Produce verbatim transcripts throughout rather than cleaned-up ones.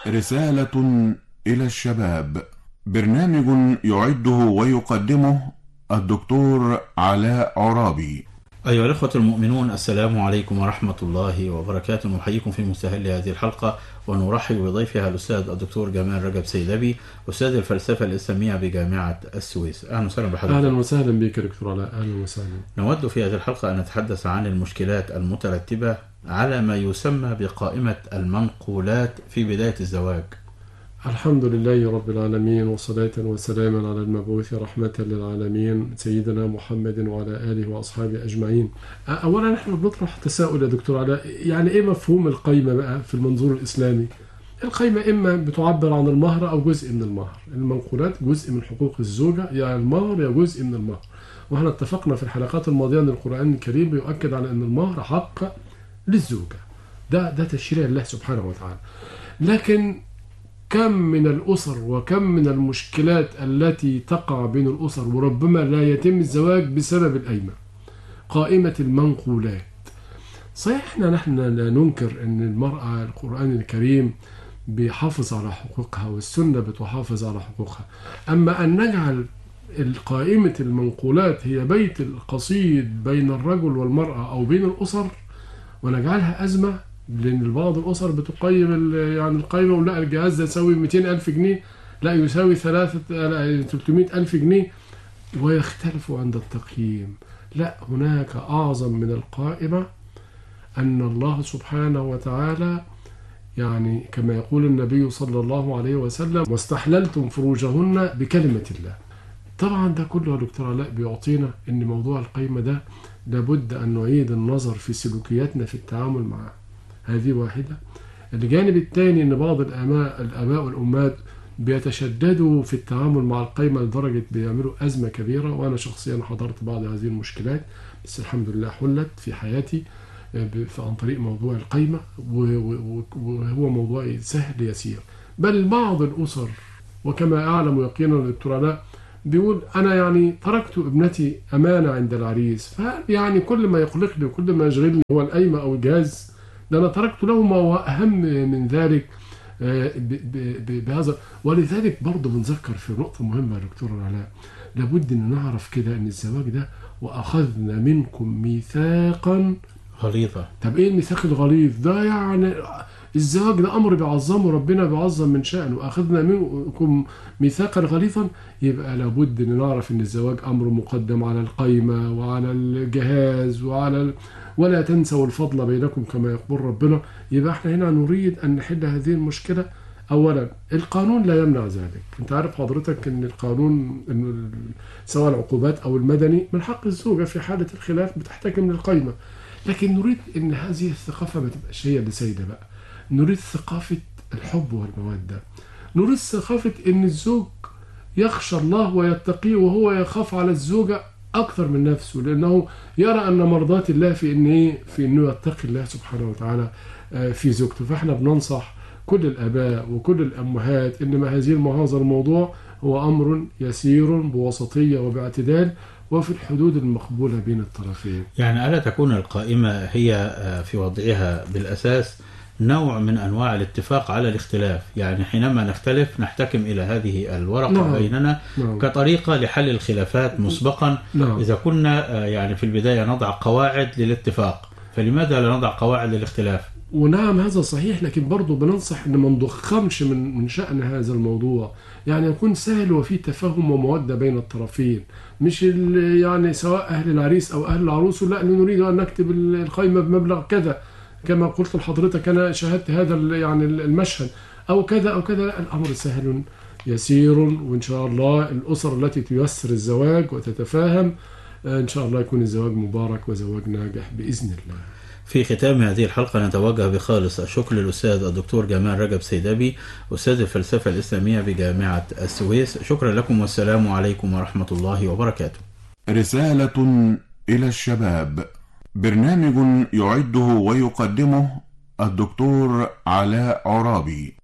رسالة إلى الشباب، برنامج يعده ويقدمه الدكتور علاء عرابي. أيها الأخوة المؤمنون، السلام عليكم ورحمة الله وبركاته. نحييكم في مستهل هذه الحلقة ونرحب بضيفها الأستاذ الدكتور جمال رجب سيدبي، أستاذ الفلسفة الإسلامية بجامعة السويس. أهلا وسهلا بحضرتك. أهلا وسهلا بك دكتور علاء. أهلا وسهلا. نود في هذه الحلقة أن نتحدث عن المشكلات المترتبة على ما يسمى بقائمة المنقولات في بداية الزواج. الحمد لله رب العالمين، وصلاة وسلاما على المبعوث رحمة للعالمين سيدنا محمد وعلى آله وأصحابه أجمعين. أولا نحن بنطرح تساؤل يا دكتور علاء، يعني إيه مفهوم القيمة بقى في المنظور الإسلامي؟ القيمة إما بتعبر عن المهر أو جزء من المهر. المنقولات جزء من حقوق الزوجة، يا المهر يا جزء من المهر. وإحنا اتفقنا في الحلقات الماضية أن القرآن الكريم بيؤكد على أن المهر حق للزوجة. ده ده تشريع الله سبحانه وتعالى. لكن كم من الأسر وكم من المشكلات التي تقع بين الأسر وربما لا يتم الزواج بسبب القايمة، قائمة المنقولات. صحيح احنا نحن لا ننكر أن المرأة القرآن الكريم بيحافظ على حقوقها والسنة بتحافظ على حقوقها، أما أن نجعل قائمة المنقولات هي بيت القصيد بين الرجل والمرأة أو بين الأسر ونجعلها أزمة، لأن بعض الأسر بتقيم يعني القائمة ولا الجهاز ده يساوي مئتين ألف جنيه، لا يساوي ثلاثة ثلاثمائة ألف جنيه، ويختلفوا عند التقييم. لا، هناك أعظم من القائمة أن الله سبحانه وتعالى يعني كما يقول النبي صلى الله عليه وسلم: واستحللتم فروجهن بكلمة الله. طبعا ده كله يا دكتور علاء بيعطينا ان موضوع القيمة ده لابد ان نعيد النظر في سلوكياتنا في التعامل معه. هذه واحدة. الجانب الثاني ان بعض الاباء الاباء والامهات بيتشددوا في التعامل مع القيمة لدرجة بيعملوا ازمة كبيرة، وانا شخصيا حضرت بعض هذه المشكلات، بس الحمد لله حلت في حياتي عن طريق موضوع القيمة، وهو موضوع سهل يسير. بل بعض الاسر وكما اعلم يقينا دكتور علاء بيقول أنا يعني تركت ابنتي أمانة عند العريس، فيعني كل ما يقلقني وكل ما يشغلني هو القايمة أو الجهاز، ده أنا تركت له ما هو أهم من ذلك بهذا. ولذلك برضه بنذكر في نقطة مهمة يا دكتور علاء، لابد أن نعرف كده أن الزواج ده وأخذنا منكم ميثاقا غليظا. طب إيه الميثاق الغليظ ده؟ يعني الزواج ده أمر بيعظمه ربنا، بيعظم من شأنه. أخذنا منكم ميثاقا غليظا، يبقى لابد أن نعرف أن الزواج أمر مقدم على القيمة وعلى الجهاز وعلى ال... ولا تنسوا الفضل بينكم كما يقول ربنا. يبقى احنا هنا نريد أن نحل هذه المشكلة. أولا القانون لا يمنع ذلك. أنت عارف حضرتك أن القانون إن سواء العقوبات أو المدني من حق الزوجة في حالة الخلاف بتحتكم للقيمة، لكن نريد أن هذه الثقافة ما تبقاش هي اللي سيدة بقى. نريد ثقافة الحب والمودة، نريد ثقافة أن الزوج يخشى الله ويتقيه وهو يخاف على الزوجة أكثر من نفسه، لأنه يرى أن مرضات الله في أنه في أنه يتقي الله سبحانه وتعالى في زوجته. فإحنا بننصح كل الآباء وكل الأمهات إنما هذه هذا الموضوع هو أمر يسير بوسطية وباعتدال وفي الحدود المقبولة بين الطرفين. يعني ألا تكون القائمة هي في وضعها بالأساس نوع من أنواع الاتفاق على الاختلاف؟ يعني حينما نختلف نحتكم إلى هذه الورقة نعم. بيننا نعم. كطريقة لحل الخلافات مسبقا نعم. إذا كنا يعني في البداية نضع قواعد للاتفاق، فلماذا لا نضع قواعد للاختلاف؟ ونعم هذا صحيح، لكن برضو بننصح أن ما نضخمش من من شأن هذا الموضوع، يعني يكون سهل وفيه تفاهم ومودة بين الطرفين، مش يعني سواء أهل العريس أو أهل العروس لا نريد أن نكتب القائمة بمبلغ كذا كما قلت لحضرتك أنا شاهدت هذا يعني المشهد أو كذا أو كذا. لا، الأمر سهل يسير، وإن شاء الله الأسر التي تيسر الزواج وتتفاهم إن شاء الله يكون الزواج مبارك وزواج ناجح بإذن الله. في ختام هذه الحلقة نتوجه بخالص الشكر للأستاذ الدكتور جمال رجب سيدبي، أستاذ الفلسفة الإسلامية بجامعة السويس. شكرا لكم والسلام عليكم ورحمة الله وبركاته. رسالة إلى الشباب، برنامج يعده ويقدمه الدكتور علاء عرابي.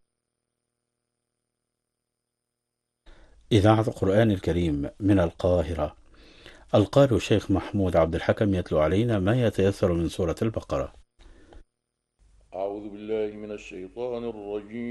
إذاعة القرآن الكريم من القاهرة. القارئ الشيخ محمود عبد الحكم يتلو علينا ما يتيسر من سورة البقرة. أعوذ بالله من الشيطان الرجيم.